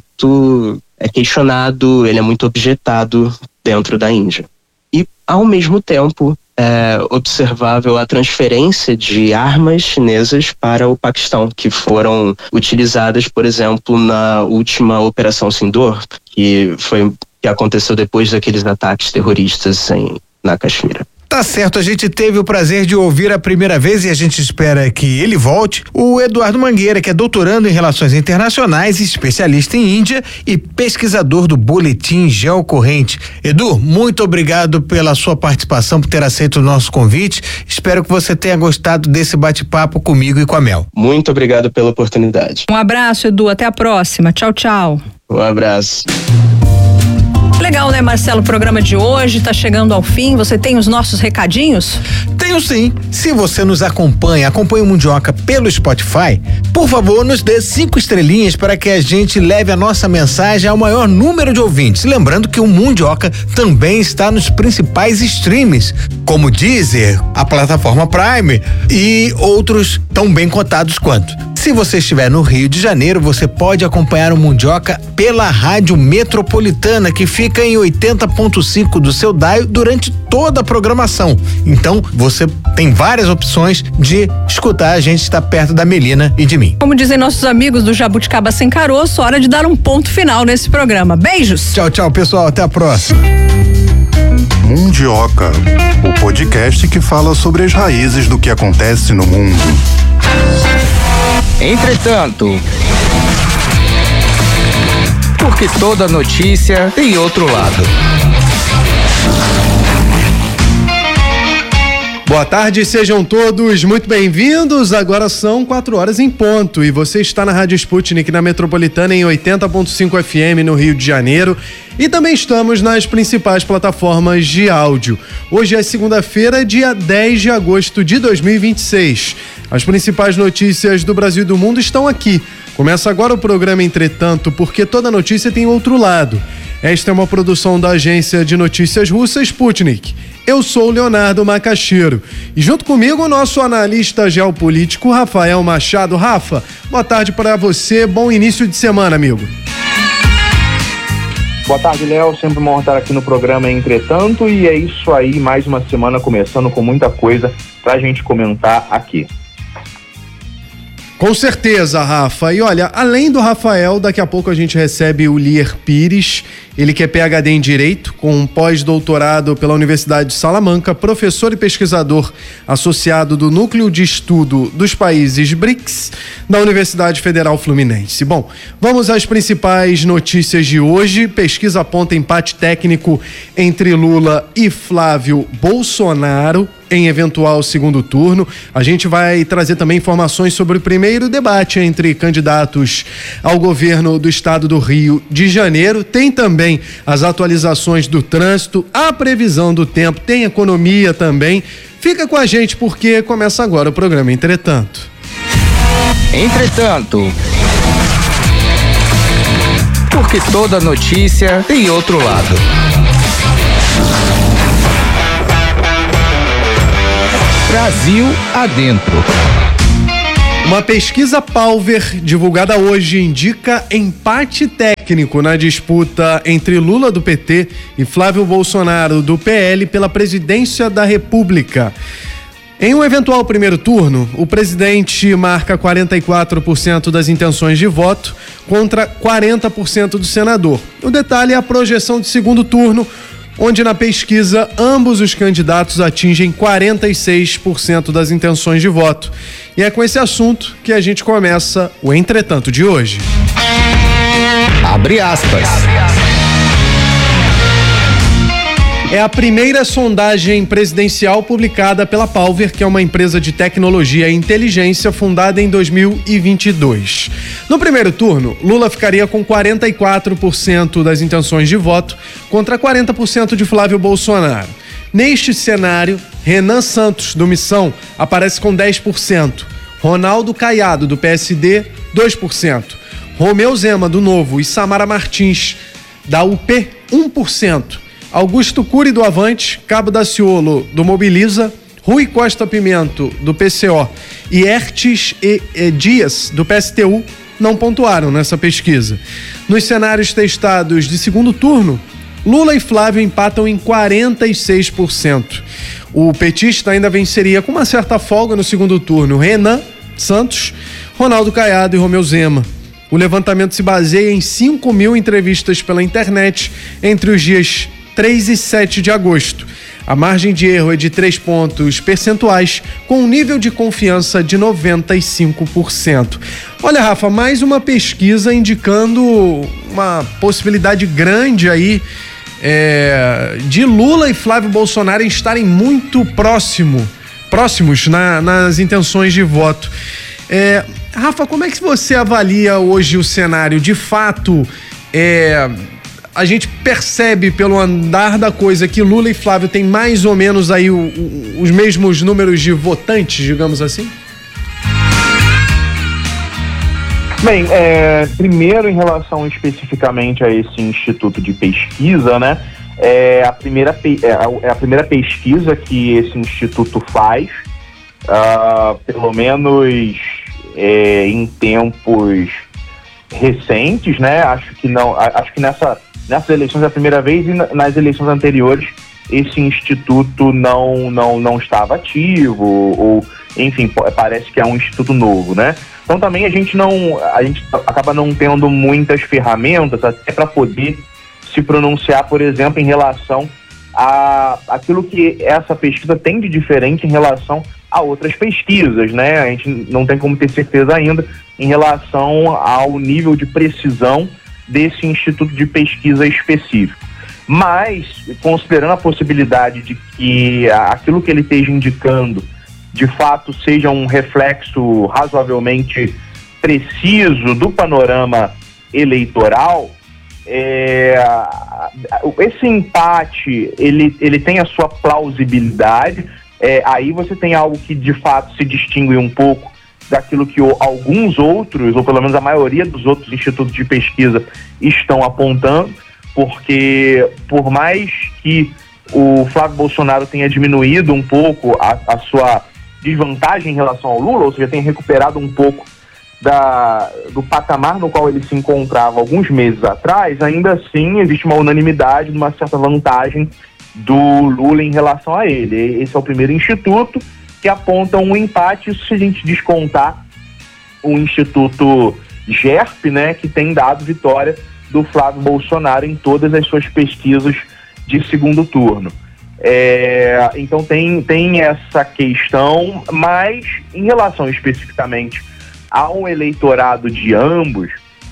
muito questionado, ele é muito objetado dentro da Índia. E, ao mesmo tempo, é observável a transferência de armas chinesas para o Paquistão, que foram utilizadas, por exemplo, na última Operação Sindoor, que aconteceu depois daqueles ataques terroristas na Caxemira. Tá certo, a gente teve o prazer de ouvir a primeira vez e a gente espera que ele volte, o Eduardo Mangueira, que é doutorando em Relações Internacionais, especialista em Índia e pesquisador do Boletim Geocorrente. Edu, muito obrigado pela sua participação, por ter aceito o nosso convite. Espero que você tenha gostado desse bate-papo comigo e com a Mel. Muito obrigado pela oportunidade. Um abraço, Edu, até a próxima. Tchau, tchau. Um abraço. Legal, né, Marcelo? O programa de hoje está chegando ao fim. Você tem os nossos recadinhos? Tenho sim. Se você nos acompanha o Mundioca pelo Spotify, por favor, nos dê 5 estrelinhas para que a gente leve a nossa mensagem ao maior número de ouvintes. Lembrando que o Mundioca também está nos principais streams, como Deezer, a plataforma Prime e outros tão bem cotados quanto. Se você estiver no Rio de Janeiro, você pode acompanhar o Mundioca pela Rádio Metropolitana, que fica em 80.5 do seu dial durante toda a programação. Então, você tem várias opções de escutar. A gente está perto da Melina e de mim. Como dizem nossos amigos do Jabuticaba Sem Caroço, hora de dar um ponto final nesse programa. Beijos! Tchau, tchau, pessoal. Até a próxima. Mundioca, o podcast que fala sobre as raízes do que acontece no mundo. Entretanto, porque toda notícia tem outro lado. Boa tarde, sejam todos muito bem-vindos. Agora são 4h em ponto e você está na Rádio Sputnik na Metropolitana em 80.5 FM no Rio de Janeiro e também estamos nas principais plataformas de áudio. Hoje é segunda-feira, dia 10 de agosto de 2026. As principais notícias do Brasil e do mundo estão aqui. Começa agora o programa Entretanto, porque toda notícia tem outro lado. Esta é uma produção da agência de notícias russa Sputnik. Eu sou o Leonardo Macaxeiro e junto comigo o nosso analista geopolítico Rafael Machado. Rafa, boa tarde para você, bom início de semana, amigo. Boa tarde, Léo, sempre uma honra estar aqui no programa Entretanto e é isso aí, mais uma semana começando com muita coisa pra gente comentar aqui. Com certeza, Rafa. E olha, além do Rafael, daqui a pouco a gente recebe o Lier Pires, ele que é PhD em Direito, com um pós-doutorado pela Universidade de Salamanca, professor e pesquisador associado do Núcleo de Estudo dos Países BRICS, da Universidade Federal Fluminense. Bom, vamos às principais notícias de hoje. Pesquisa aponta empate técnico entre Lula e Flávio Bolsonaro em eventual segundo turno. A gente vai trazer também informações sobre o primeiro debate entre candidatos ao governo do estado do Rio de Janeiro. Tem também as atualizações do trânsito, a previsão do tempo, tem economia também. Fica com a gente porque começa agora o programa Entretanto. Porque toda notícia tem outro lado. Brasil adentro. Uma pesquisa Palver divulgada hoje indica empate técnico na disputa entre Lula do PT e Flávio Bolsonaro do PL pela presidência da República. Em um eventual primeiro turno, o presidente marca 44% das intenções de voto contra 40% do senador. O detalhe é a projeção de segundo turno, onde na pesquisa ambos os candidatos atingem 46% das intenções de voto. E é com esse assunto que a gente começa o Entretanto de hoje. Abre aspas. É a primeira sondagem presidencial publicada pela Palver, que é uma empresa de tecnologia e inteligência fundada em 2022. No primeiro turno, Lula ficaria com 44% das intenções de voto contra 40% de Flávio Bolsonaro. Neste cenário, Renan Santos, do Missão, aparece com 10%, Ronaldo Caiado, do PSD, 2%, Romeu Zema, do Novo, e Samara Martins, da UP, 1%. Augusto Cury, do Avante, Cabo Daciolo, do Mobiliza, Rui Costa Pimento, do PCO, e Ertes e Dias, do PSTU, não pontuaram nessa pesquisa. Nos cenários testados de segundo turno, Lula e Flávio empatam em 46%. O petista ainda venceria com uma certa folga no segundo turno Renan Santos, Ronaldo Caiado e Romeu Zema. O levantamento se baseia em 5.000 entrevistas pela internet entre os dias 3 e 7 de agosto. A margem de erro é de 3 pontos percentuais, com um nível de confiança de 95%. Olha, Rafa, mais uma pesquisa indicando uma possibilidade grande aí de Lula e Flávio Bolsonaro estarem muito próximos nas intenções de voto. Rafa, como é que você avalia hoje o cenário? De fato, a gente percebe pelo andar da coisa que Lula e Flávio têm mais ou menos aí os mesmos números de votantes, digamos assim? Bem, primeiro em relação especificamente a esse instituto de pesquisa, né? É a primeira pesquisa que esse instituto faz, pelo menos em tempos recentes, né? Acho que nessas eleições é a primeira vez, e nas eleições anteriores esse instituto não estava ativo, ou enfim, parece que é um instituto novo, né? Então também a gente acaba não tendo muitas ferramentas até para poder se pronunciar, por exemplo, em relação a aquilo que essa pesquisa tem de diferente em relação a outras pesquisas, né? A gente não tem como ter certeza ainda em relação ao nível de precisão desse instituto de pesquisa específico. Mas, considerando a possibilidade de que aquilo que ele esteja indicando de fato seja um reflexo razoavelmente preciso do panorama eleitoral, esse empate ele tem a sua plausibilidade. Aí você tem algo que de fato se distingue um pouco daquilo que alguns outros, ou pelo menos a maioria dos outros institutos de pesquisa estão apontando, porque por mais que o Flávio Bolsonaro tenha diminuído um pouco a sua desvantagem em relação ao Lula, ou seja, tenha recuperado um pouco do patamar no qual ele se encontrava alguns meses atrás, ainda assim existe uma unanimidade de uma certa vantagem do Lula em relação a ele. Esse é o primeiro instituto que aponta um empate, isso se a gente descontar o Instituto GERP, né, que tem dado vitória do Flávio Bolsonaro em todas as suas pesquisas de segundo turno. Então tem essa questão, mas em relação especificamente ao eleitorado de ambos,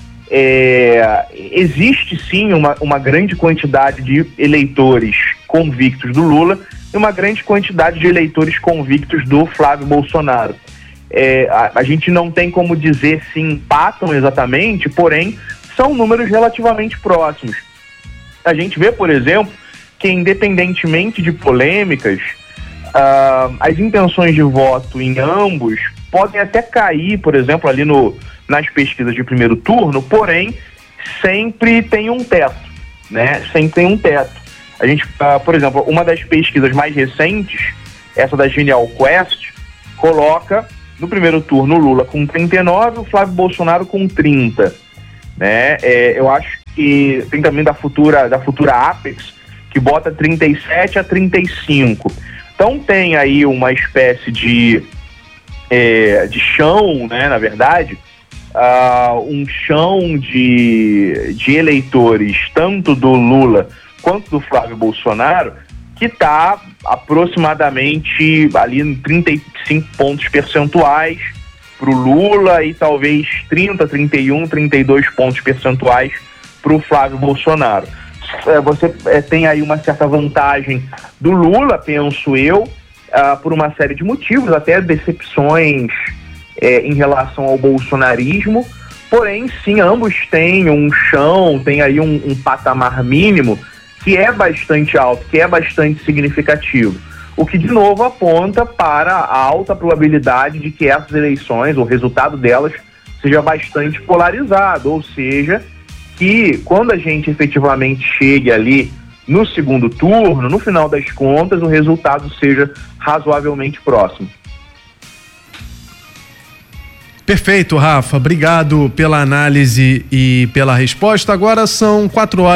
existe sim uma grande quantidade de eleitores convictos do Lula e uma grande quantidade de eleitores convictos do Flávio Bolsonaro. A gente não tem como dizer se empatam exatamente, porém são números relativamente próximos. A gente vê, por exemplo, que independentemente de polêmicas, as intenções de voto em ambos podem até cair, por exemplo, ali nas pesquisas de primeiro turno, porém sempre tem um teto, né? Sempre tem um teto. A gente, por exemplo, uma das pesquisas mais recentes, essa da Genial Quest, coloca no primeiro turno o Lula com 39, o Flávio Bolsonaro com 30, né? Eu acho que tem também da futura Apex, que bota 37 a 35. Então tem aí uma espécie de chão, né, na verdade, um chão de eleitores, tanto do Lula quanto do Flávio Bolsonaro, que está aproximadamente ali em 35 pontos percentuais para o Lula e talvez 30, 31, 32 pontos percentuais para o Flávio Bolsonaro. Você tem aí uma certa vantagem do Lula, penso eu, por uma série de motivos, até decepções em relação ao bolsonarismo, porém sim, ambos têm um chão, tem aí um patamar mínimo que é bastante alto, que é bastante significativo, o que de novo aponta para a alta probabilidade de que essas eleições, o resultado delas, seja bastante polarizado, ou seja, que quando a gente efetivamente chegue ali no segundo turno, no final das contas, o resultado seja razoavelmente próximo. Perfeito, Rafa. Obrigado pela análise e pela resposta. Agora são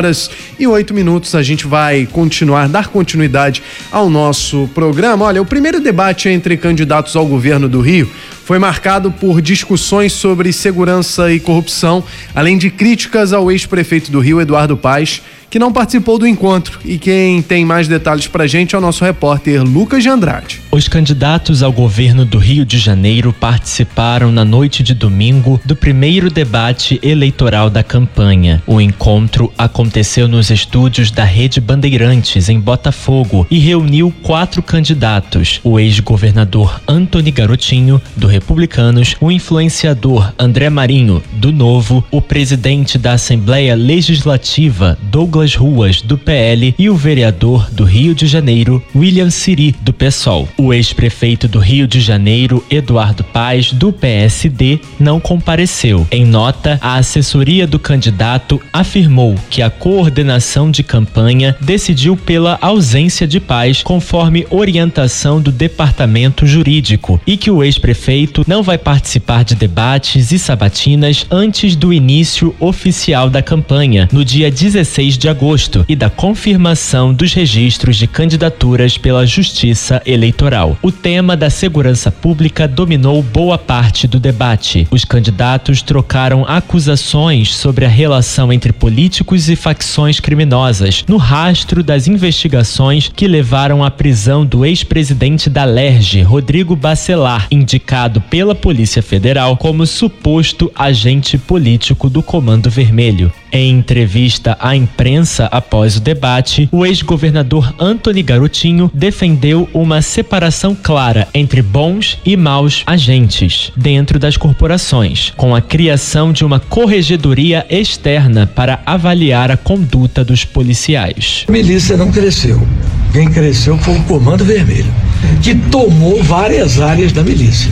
4h08. A gente vai dar continuidade ao nosso programa. Olha, o primeiro debate entre candidatos ao governo do Rio foi marcado por discussões sobre segurança e corrupção, além de críticas ao ex-prefeito do Rio, Eduardo Paes, que não participou do encontro. E quem tem mais detalhes pra gente é o nosso repórter Lucas de Andrade. Os candidatos ao governo do Rio de Janeiro participaram na noite de domingo do primeiro debate eleitoral da campanha. O encontro aconteceu nos estúdios da Rede Bandeirantes, em Botafogo, e reuniu 4 candidatos: o ex-governador Antony Garotinho, do Republicanos, o influenciador André Marinho, do Novo, o presidente da Assembleia Legislativa, Douglas Ruas, do PL, e o vereador do Rio de Janeiro, William Siri, do PSOL. O ex-prefeito do Rio de Janeiro, Eduardo Paes, do PSD, não compareceu. Em nota, a assessoria do candidato afirmou que a coordenação de campanha decidiu pela ausência de Paes conforme orientação do departamento jurídico e que o ex-prefeito não vai participar de debates e sabatinas antes do início oficial da campanha, no dia 16 de agosto, e da confirmação dos registros de candidaturas pela Justiça Eleitoral. O tema da segurança pública dominou boa parte do debate. Os candidatos trocaram acusações sobre a relação entre políticos e facções criminosas, no rastro das investigações que levaram à prisão do ex-presidente da Alerj, Rodrigo Bacelar, indicado pela Polícia Federal como suposto agente político do Comando Vermelho. Em entrevista à imprensa após o debate, o ex-governador Antony Garotinho defendeu uma separação clara entre bons e maus agentes dentro das corporações, com a criação de uma corregedoria externa para avaliar a conduta dos policiais. A milícia não cresceu. Quem cresceu foi o Comando Vermelho, que tomou várias áreas da milícia.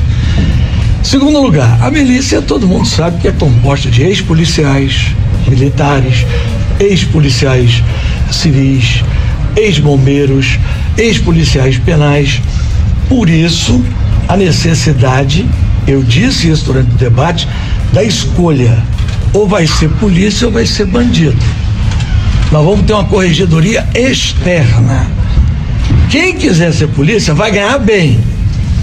Segundo lugar, a milícia, todo mundo sabe que é composta de ex-policiais militares, ex-policiais civis, ex-bombeiros, ex-policiais penais. Por isso, a necessidade, eu disse isso durante o debate, da escolha. Ou vai ser polícia ou vai ser bandido. Nós vamos ter uma corregedoria externa. Quem quiser ser polícia vai ganhar bem.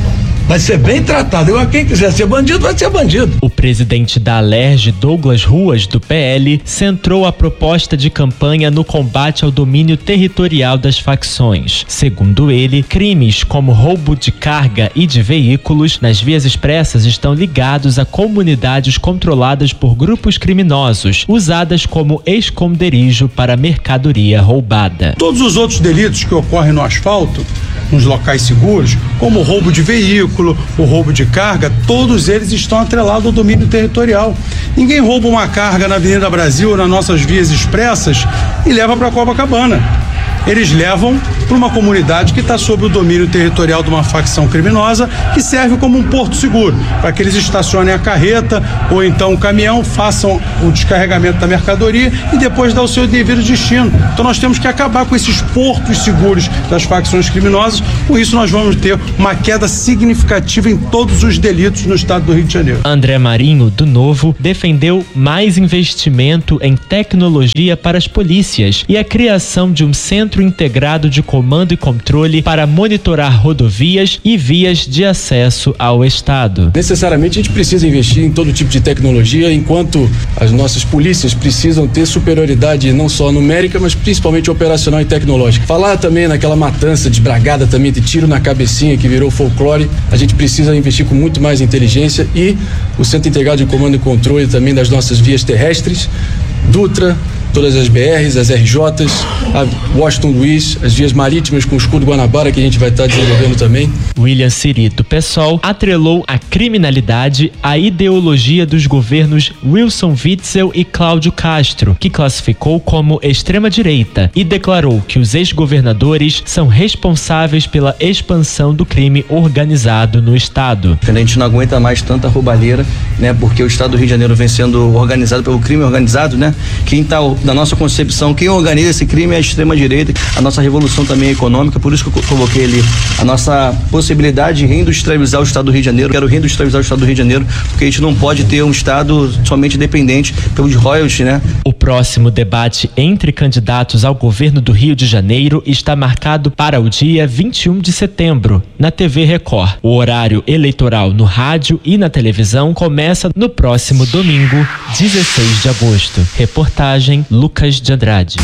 vai ser bem tratado. Agora, quem quiser ser bandido, vai ser bandido. O presidente da Alerj, Douglas Ruas, do PL, centrou a proposta de campanha no combate ao domínio territorial das facções. Segundo ele, crimes como roubo de carga e de veículos nas vias expressas estão ligados a comunidades controladas por grupos criminosos, usadas como esconderijo para mercadoria roubada. Todos os outros delitos que ocorrem no asfalto, nos locais seguros, como o roubo de veículo, o roubo de carga, todos eles estão atrelados ao domínio territorial. Ninguém rouba uma carga na Avenida Brasil ou nas nossas vias expressas e leva para Copacabana. Eles levam para uma comunidade que está sob o domínio territorial de uma facção criminosa que serve como um porto seguro, para que eles estacionem a carreta ou então o caminhão, façam o descarregamento da mercadoria e depois dar o seu devido destino. Então nós temos que acabar com esses portos seguros das facções criminosas, com isso nós vamos ter uma queda significativa em todos os delitos no estado do Rio de Janeiro. André Marinho, do Novo, defendeu mais investimento em tecnologia para as polícias e a criação de um centro integrado de comando e controle para monitorar rodovias e vias de acesso ao estado. Necessariamente a gente precisa investir em todo tipo de tecnologia, enquanto as nossas polícias precisam ter superioridade não só numérica, mas principalmente operacional e tecnológica. Falar também naquela matança desbragada também de tiro na cabecinha que virou folclore, a gente precisa investir com muito mais inteligência e o Centro Integrado de Comando e Controle também das nossas vias terrestres, Dutra, todas as BRs, as RJs, a Washington Luiz, as vias marítimas com o escudo Guanabara que a gente vai estar desenvolvendo também. William Siri, do PSOL, atrelou a criminalidade à ideologia dos governos Wilson Witzel e Cláudio Castro, que classificou como extrema-direita, e declarou que os ex-governadores são responsáveis pela expansão do crime organizado no estado. A gente não aguenta mais tanta roubalheira, né? Porque o estado do Rio de Janeiro vem sendo organizado pelo crime organizado, né? Quem está na nossa concepção, quem organiza esse crime é a extrema-direita. A nossa revolução também é econômica, por isso que eu coloquei ali a nossa possibilidade de reindustrializar o estado do Rio de Janeiro. Quero reindustrializar o estado do Rio de Janeiro, porque a gente não pode ter um estado somente dependente pelos royalties, né? O próximo debate entre candidatos ao governo do Rio de Janeiro está marcado para o dia 21 de setembro, na TV Record. O horário eleitoral no rádio e na televisão começa no próximo domingo, 16 de agosto. Reportagem Lucas de Andrade.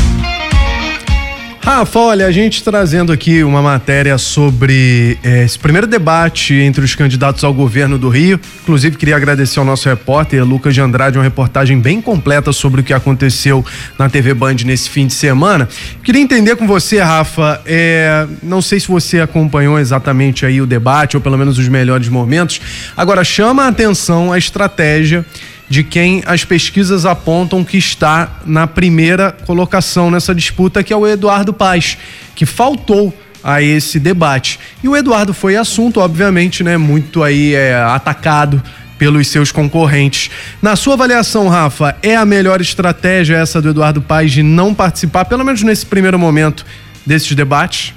Rafa, olha, a gente trazendo aqui uma matéria sobre esse primeiro debate entre os candidatos ao governo do Rio. Inclusive, queria agradecer ao nosso repórter Lucas de Andrade, uma reportagem bem completa sobre o que aconteceu na TV Band nesse fim de semana. Queria entender com você, Rafa, não sei se você acompanhou exatamente aí o debate, ou pelo menos os melhores momentos. Agora, chama a atenção a estratégia de quem as pesquisas apontam que está na primeira colocação nessa disputa, que é o Eduardo Paes, que faltou a esse debate. E o Eduardo foi assunto, obviamente, né, muito aí atacado pelos seus concorrentes. Na sua avaliação, Rafa, é a melhor estratégia essa do Eduardo Paes de não participar, pelo menos nesse primeiro momento, desses debates?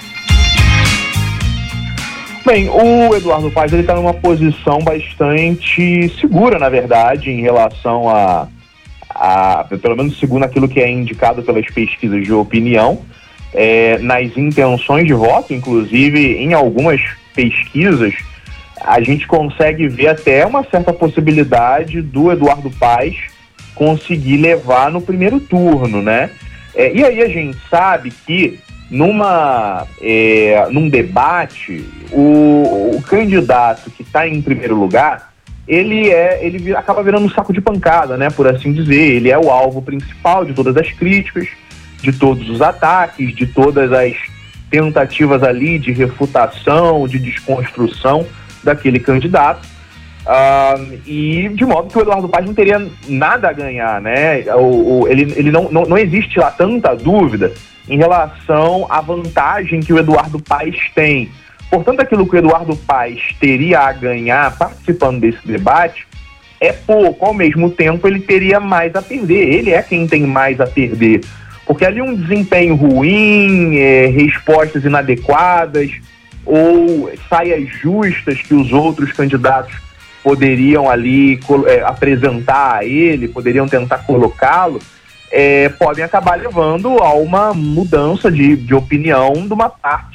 Bem, o Eduardo Paes está numa posição bastante segura, na verdade, em relação pelo menos segundo aquilo que é indicado pelas pesquisas de opinião, nas intenções de voto. Inclusive, em algumas pesquisas, a gente consegue ver até uma certa possibilidade do Eduardo Paes conseguir levar no primeiro turno, né? E aí a gente sabe que num debate, o candidato que está em primeiro lugar, ele acaba virando um saco de pancada, né, por assim dizer. Ele é o alvo principal de todas as críticas, de todos os ataques, de todas as tentativas ali de refutação, de desconstrução daquele candidato. E de modo que o Eduardo Paes não teria nada a ganhar, né? Ele não existe lá tanta dúvida em relação à vantagem que o Eduardo Paes tem. Portanto, aquilo que o Eduardo Paes teria a ganhar participando desse debate é pouco. Ao mesmo tempo, ele teria mais a perder. Ele é quem tem mais a perder. Porque ali um desempenho ruim, respostas inadequadas ou saias justas que os outros candidatos poderiam ali apresentar a ele, poderiam tentar colocá-lo, podem acabar levando a uma mudança de opinião de uma parte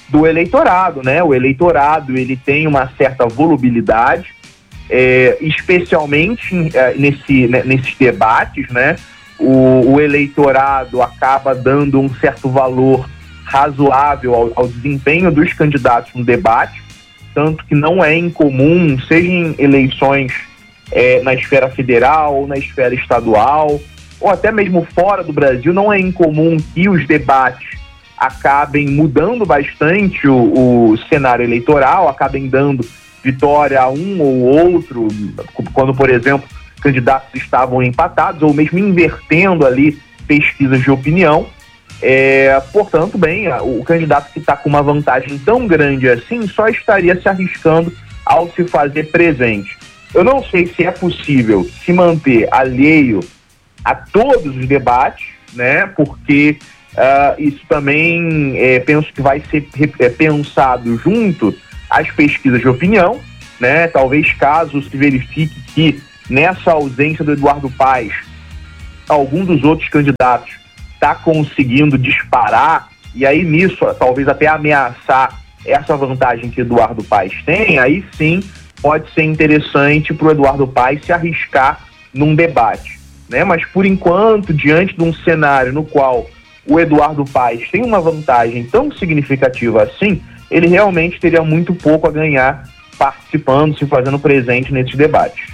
do eleitorado, né? O eleitorado, ele tem uma certa volubilidade, especialmente nesses debates, né? O eleitorado acaba dando um certo valor razoável ao desempenho dos candidatos no debate, tanto que não é incomum, seja em eleições na esfera federal ou na esfera estadual, ou até mesmo fora do Brasil, não é incomum que os debates acabem mudando bastante o cenário eleitoral, acabem dando vitória a um ou outro, quando, por exemplo, candidatos estavam empatados, ou mesmo invertendo ali pesquisas de opinião. Portanto, o candidato que está com uma vantagem tão grande assim só estaria se arriscando ao se fazer presente. Eu não sei se é possível se manter alheio a todos os debates, né? Porque isso também penso que vai ser pensado junto às pesquisas de opinião, né? Talvez caso se verifique que nessa ausência do Eduardo Paes, algum dos outros candidatos está conseguindo disparar, e aí nisso talvez até ameaçar essa vantagem que Eduardo Paes tem, aí sim pode ser interessante para o Eduardo Paes se arriscar num debate, né? Mas por enquanto, diante de um cenário no qual o Eduardo Paes tem uma vantagem tão significativa assim, ele realmente teria muito pouco a ganhar participando, se fazendo presente nesses debates.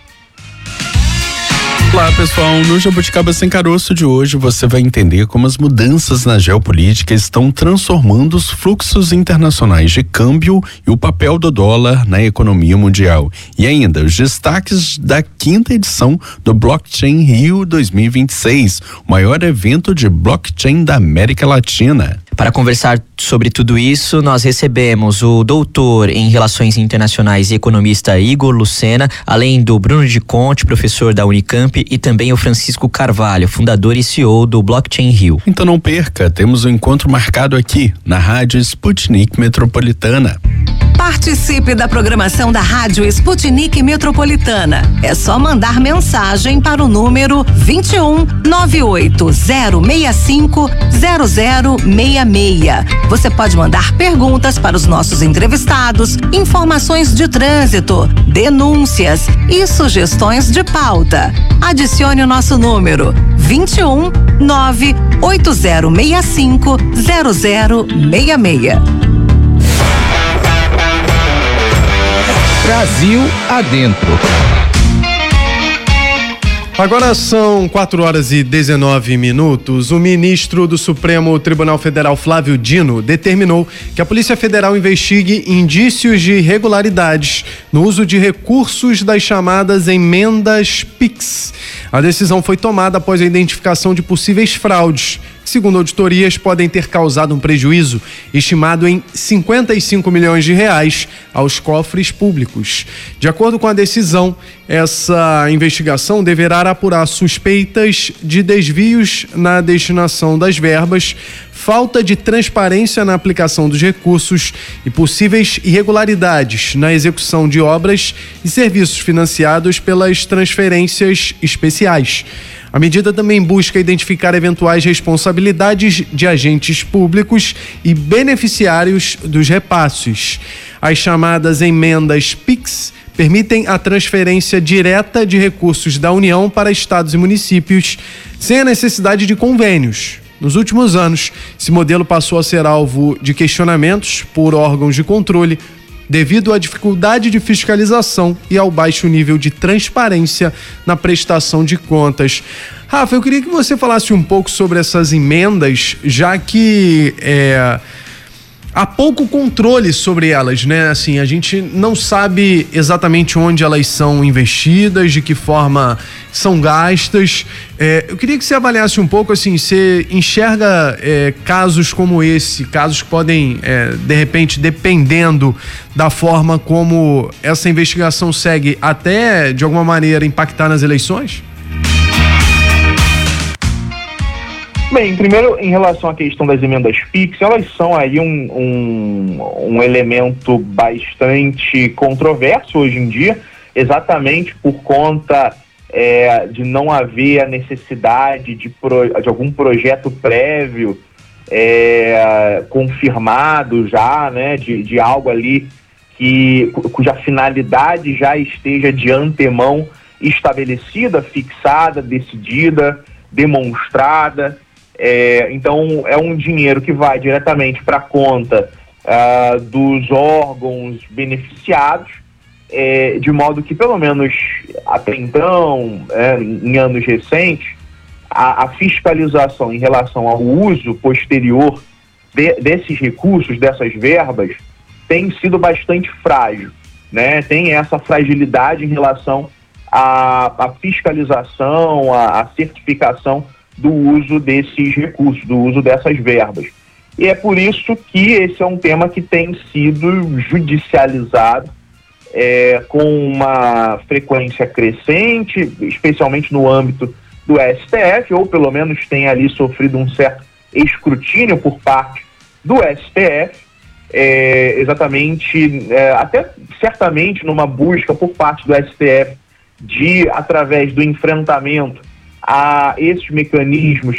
Olá pessoal, no Jabuticaba Sem Caroço de hoje você vai entender como as mudanças na geopolítica estão transformando os fluxos internacionais de câmbio e o papel do dólar na economia mundial. E ainda os destaques da 5ª edição do Blockchain Rio 2026, o maior evento de blockchain da América Latina. Para conversar sobre tudo isso, nós recebemos o doutor em Relações Internacionais e economista Igor Lucena, além do Bruno de Conte, professor da Unicamp, e também o Francisco Carvalho, fundador e CEO do Blockchain Rio. Então não perca, temos um encontro marcado aqui na Rádio Sputnik Metropolitana. Participe da programação da Rádio Sputnik Metropolitana. É só mandar mensagem para o número 21 98065 0066. Você pode mandar perguntas para os nossos entrevistados, informações de trânsito, denúncias e sugestões de pauta. Adicione o nosso número 21 98065 0066. Brasil adentro. Agora são 4h19. O ministro do Supremo Tribunal Federal, Flávio Dino, determinou que a Polícia Federal investigue indícios de irregularidades no uso de recursos das chamadas emendas PIX. A decisão foi tomada após a identificação de possíveis fraudes, que, segundo auditorias, podem ter causado um prejuízo estimado em 55 milhões de reais aos cofres públicos. De acordo com a decisão, essa investigação deverá apurar suspeitas de desvios na destinação das verbas, falta de transparência na aplicação dos recursos e possíveis irregularidades na execução de obras e serviços financiados pelas transferências especiais. A medida também busca identificar eventuais responsabilidades de agentes públicos e beneficiários dos repasses. As chamadas emendas PIX permitem a transferência direta de recursos da União para estados e municípios, sem a necessidade de convênios. Nos últimos anos, esse modelo passou a ser alvo de questionamentos por órgãos de controle, devido à dificuldade de fiscalização e ao baixo nível de transparência na prestação de contas. Rafa, eu queria que você falasse um pouco sobre essas emendas, já que há pouco controle sobre elas, né? Assim, a gente não sabe exatamente onde elas são investidas, de que forma são gastas. Eu queria que você avaliasse um pouco, assim, você enxerga casos como esse, casos que podem, de repente, dependendo da forma como essa investigação segue, até, de alguma maneira, impactar nas eleições? Bem, primeiro, em relação à questão das emendas PIX, elas são aí um elemento bastante controverso hoje em dia, exatamente por conta de não haver a necessidade de algum projeto prévio confirmado já, né, de algo ali cuja finalidade já esteja de antemão estabelecida, fixada, decidida, demonstrada. Então é um dinheiro que vai diretamente para a conta dos órgãos beneficiados, de modo que, pelo menos até então, em anos recentes, a fiscalização em relação ao uso posterior desses recursos, dessas verbas, tem sido bastante frágil, né? Tem essa fragilidade em relação à fiscalização, à certificação do uso desses recursos, do uso dessas verbas. E é por isso que esse é um tema que tem sido judicializado com uma frequência crescente, especialmente no âmbito do STF, ou pelo menos tem ali sofrido um certo escrutínio por parte do STF, até certamente numa busca por parte do STF de, através do enfrentamento a esses mecanismos